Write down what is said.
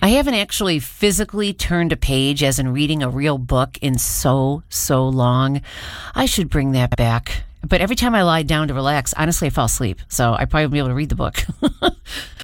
I haven't actually physically turned a page, as in reading a real book, in so long. I should bring that back. But every time I lie down to relax, honestly, I fall asleep. So I probably won't be able to read the book.